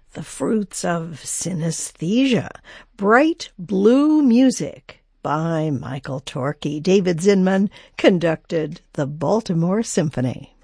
The Fruits of Synesthesia, Bright Blue Music by Michael Torke. David Zinman conducted the Baltimore Symphony.